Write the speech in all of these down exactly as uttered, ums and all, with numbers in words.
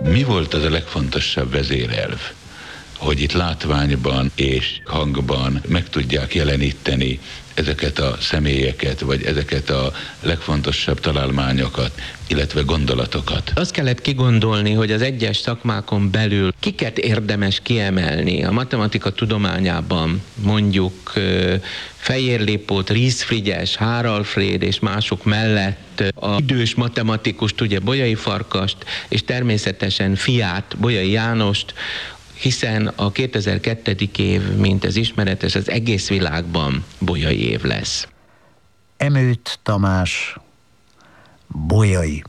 Mi volt az a legfontosabb vezérelv, hogy itt látványban és hangban meg tudják jeleníteni ezeket a személyeket, vagy ezeket a legfontosabb találmányokat, illetve gondolatokat? Azt kellett kigondolni, hogy az egyes szakmákon belül kiket érdemes kiemelni. A matematika tudományában mondjuk Fejér Lipót, Riesz Frigyes, Hár Alfréd és mások mellett a idős matematikust, ugye Bolyai Farkast, és természetesen fiát, Bolyai Jánost, hiszen a kétezer-kettő. év, mint ez ismeretes, az egész világban Bolyai év lesz. Emőt Tamás, Bolyai.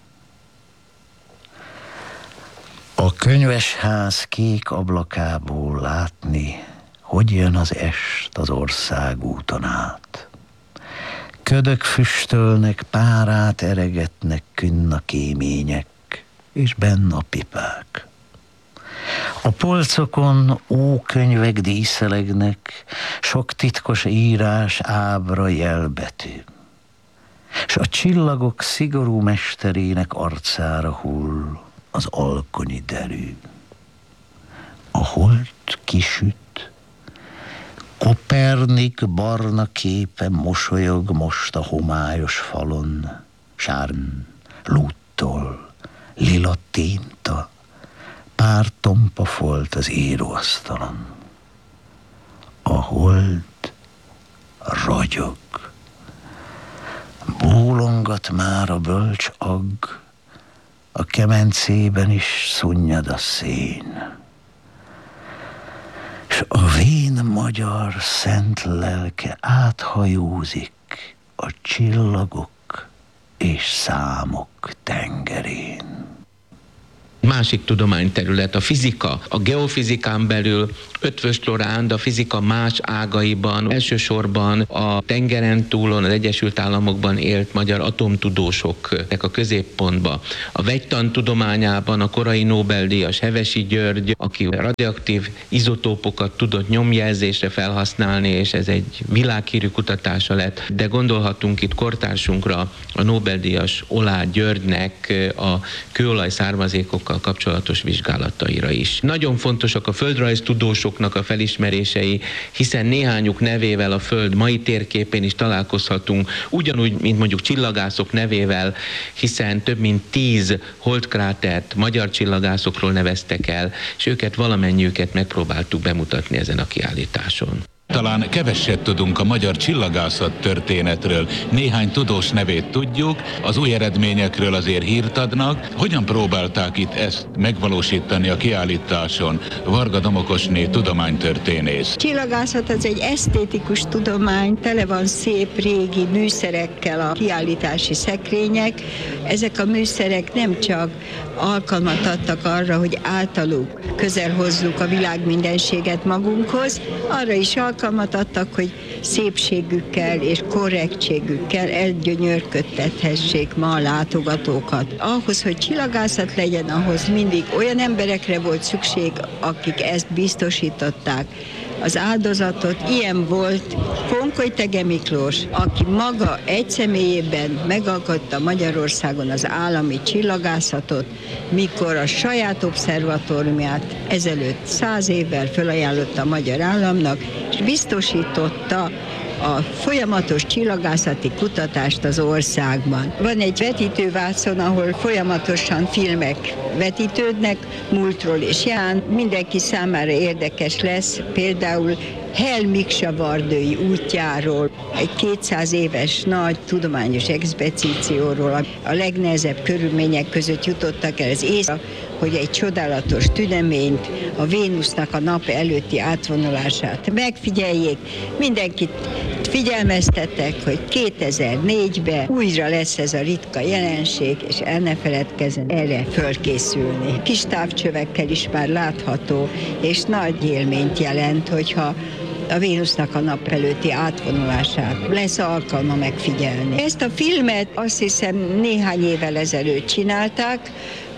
A könyvesház kék ablakából látni, hogy jön az est az országúton át. Ködök füstölnek, párát eregetnek künn a kémények, és benn a pipák. A polcokon ókönyvek díszelegnek, sok titkos írás, ábra, jelbetű. S a csillagok szigorú mesterének arcára hull az alkonyi derű. A hold kisüt, Kopernik barna képe mosolyog most a homályos falon, sárn, lúttól, lila tinta, pár tompa folt az íróasztalon. A hold ragyog, bólongat már a bölcs agg, a kemencében is szunnyad a szén. S a vén magyar szent lelke áthajózik a csillagok és számok tengerén. Másik tudományterület a fizika. A geofizikán belül Ötvös Loránd a fizika más ágaiban, elsősorban a tengeren túlon, az Egyesült Államokban élt magyar atomtudósoknak a középpontba. A vegytan tudományában a korai Nobel-díjas Hevesi György, aki radioaktív izotópokat tudott nyomjelzésre felhasználni, és ez egy világhírű kutatása lett, de gondolhatunk itt kortársunkra, a Nobel-díjas Oláh Györgynek a kőolaj származékokkal kapcsolatos vizsgálataira is. Nagyon fontosak a földrajztudósoknak a felismerései, hiszen néhányuk nevével a Föld mai térképén is találkozhatunk, ugyanúgy, mint mondjuk csillagászok nevével, hiszen több mint tíz holdkrátert magyar csillagászokról neveztek el, és őket valamennyiüket megpróbáltuk bemutatni ezen a kiállításon. Talán keveset tudunk a magyar csillagászat történetről. Néhány tudós nevét tudjuk, az új eredményekről azért hírt adnak. Hogyan próbálták itt ezt megvalósítani a kiállításon? Varga Domokosné tudománytörténész. Csillagászat az egy esztétikus tudomány, tele van szép régi műszerekkel a kiállítási szekrények. Ezek a műszerek nem csak alkalmat adtak arra, hogy általuk közel hozzuk a világ mindenséget magunkhoz, arra is alkalmat adtak, hogy szépségükkel és korrektségükkel elgyönyörködtethessék ma a látogatókat. Ahhoz, hogy csillagászat legyen, ahhoz mindig olyan emberekre volt szükség, akik ezt biztosították. Az áldozatot ilyen volt Konkoly Thege Miklós, aki maga egy személyében megalkotta Magyarországon az állami csillagászatot, mikor a saját obszervatóriumát ezelőtt száz évvel felajánlotta a magyar államnak, és biztosította a folyamatos csillagászati kutatást az országban. Van egy vetítővászon, ahol folyamatosan filmek vetítődnek, múltról és jelen. Mindenki számára érdekes lesz, például Hell Miksa Vardői útjáról, egy kétszáz éves nagy tudományos expedícióról, a legnehezebb körülmények között jutottak el az észre, hogy egy csodálatos tüneményt, a Vénusznak a nap előtti átvonulását megfigyeljék. Mindenkit figyelmeztetek, hogy kétezer-négyben újra lesz ez a ritka jelenség, és el ne feledkezzen erre fölkészülni. Kis távcsövekkel is már látható, és nagy élményt jelent, hogyha a Vénusznak a nap előtti átvonulását lesz alkalma megfigyelni. Ezt a filmet azt hiszem néhány évvel ezelőtt csinálták,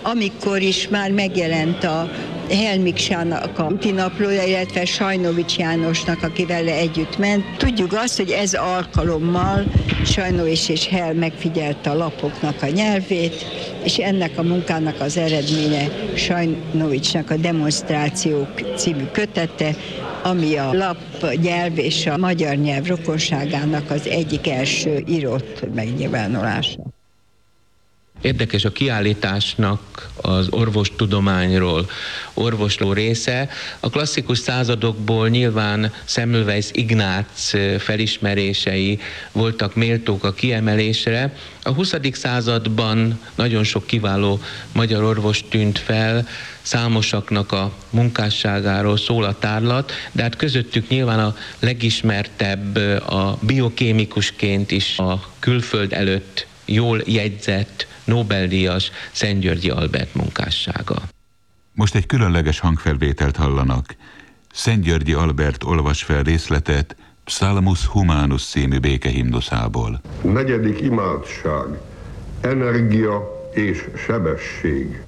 amikor is már megjelent a Helmiksának a útinaplója, illetve Sajnovics Jánosnak, akivel együtt ment. Tudjuk azt, hogy ez alkalommal Sajnovics és Hel megfigyelte a lapoknak a nyelvét, és ennek a munkának az eredménye Sajnovicsnak a Demonstrációk című kötete, ami a lap nyelv és a magyar nyelv rokonságának az egyik első írott megnyilvánulása. Érdekes a kiállításnak az orvostudományról orvosló része. A klasszikus századokból nyilván Semmelweis Ignác felismerései voltak méltók a kiemelésre. A huszadik században nagyon sok kiváló magyar orvos tűnt fel, számosaknak a munkásságáról szól a tárlat, de hát közöttük nyilván a legismertebb a biokémikusként is a külföld előtt jól jegyzett Nobel-díjas Szent-Györgyi Albert munkássága. Most egy különleges hangfelvételt hallanak. Szent-Györgyi Albert olvas fel részletet Psalmus Humanus című békehimnuszából. Negyedik imádság. Energia és sebesség.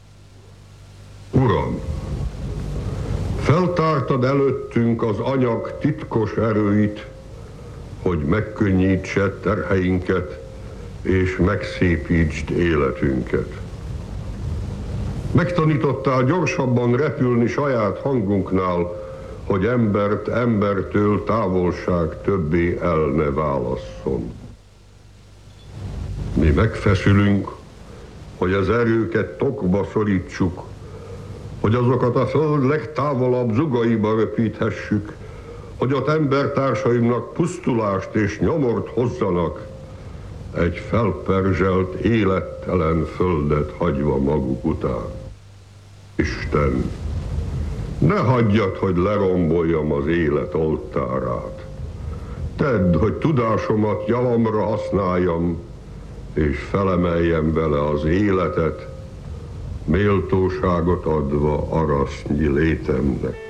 Uram, feltártad előttünk az anyag titkos erőit, hogy megkönnyítsed terheinket, és megszépítsd életünket. Megtanítottál gyorsabban repülni saját hangunknál, hogy embert embertől távolság többé el ne válasszon. Mi megfeszülünk, hogy az erőket tokba szorítsuk, hogy azokat a föld legtávolabb zugaiba röpíthessük, hogy ott embertársaimnak pusztulást és nyomort hozzanak, egy felperzselt, élettelen földet hagyva maguk után. Isten, ne hagyjad, hogy leromboljam az élet oltárát. Tedd, hogy tudásomat javamra használjam, és felemeljem vele az életet, méltóságot adva arasznyi létemnek.